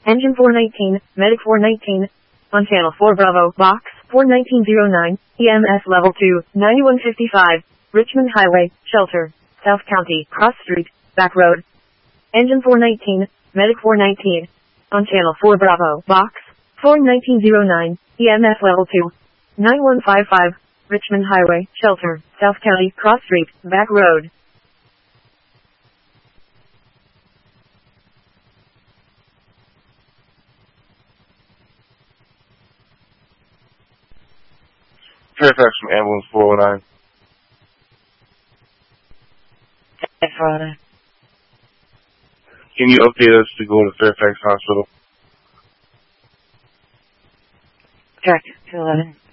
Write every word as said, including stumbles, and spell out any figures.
Engine four nineteen, Medic four nineteen. On channel four Bravo, box four nineteen oh nine, E M S level two, ninety-one fifty-five, Richmond Highway, Shelter, South County, Cross Street, Back Road. Engine four nineteen, Medic four nineteen. On channel four Bravo, box four nineteen oh nine, E M S level two, ninety-one fifty-five, Richmond Highway, Shelter, South County, Cross Street, Back Road. Fairfax from Ambulance four oh nine. Friday. Can you update us to go to Fairfax Hospital? Track two eleven.